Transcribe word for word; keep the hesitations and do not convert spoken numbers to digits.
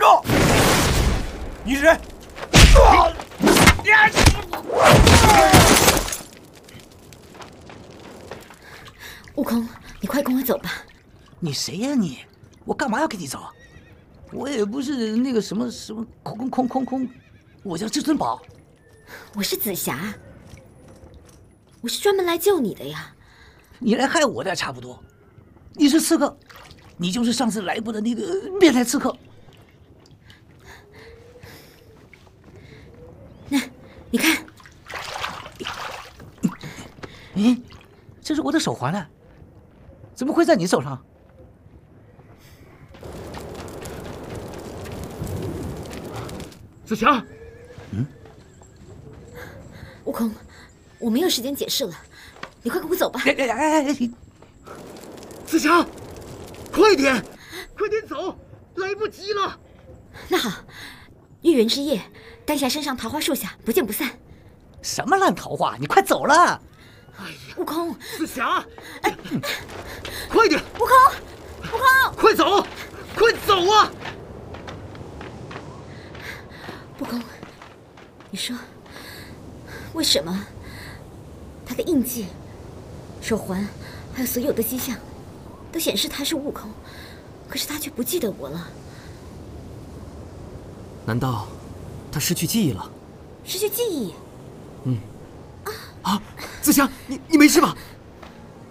住！你是谁？ 悟空，你快跟我走吧。 你谁呀你？我干嘛要跟你走？我也不是那个什么什么空空空空空，我叫至尊宝。 我是紫霞，我是专门来救你的呀。 你来害我的差不多。你是刺客，你就是上次来过的那个变态刺客。 那，你看， 咦，这是我的手环呢，怎么会在你手上？ 紫霞， 嗯， 悟空，我没有时间解释了，你快跟我走吧。 哎哎哎哎！ 紫霞，快点，快点走，来不及了。 那好，月圆之夜，丹霞山上桃花树下，不见不散。 什么烂桃花？你快走了！ 哎呀， 悟空， 紫霞，哎，快点！ 悟空，悟空， 快走，快走啊！ 悟空，你说，为什么他的印记、手环，还有所有的迹象，都显示他是悟空，可是他却不记得我了？ 难道他失去记忆了？ 失去记忆？ 嗯。啊，紫霞，你你没事吧？